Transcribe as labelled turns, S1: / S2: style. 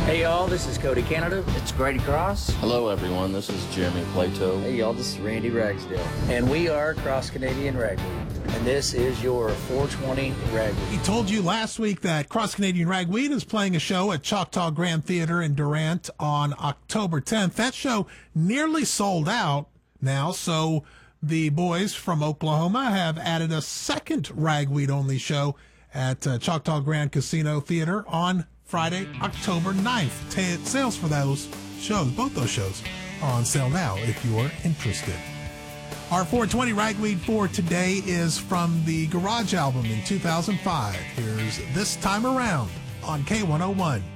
S1: Hey y'all, this is Cody Canada.
S2: It's Grady Cross.
S3: Hello everyone, this is Jeremy Plato.
S2: Hey y'all, this is Randy Ragsdale.
S1: And we are Cross Canadian Ragweed. And this is your 420 Ragweed.
S4: He told you last week that Cross Canadian Ragweed is playing a show at Choctaw Grand Theater in Durant on October 10th. That show nearly sold out now, so the boys from Oklahoma have added a second Ragweed-only show at Choctaw Grand Casino Theater on Friday, October 9th. Sales for those shows, both those shows, are on sale now if you are interested. Our 420 Ragweed for today is from the Garage album in 2005. Here's This Time Around on K101.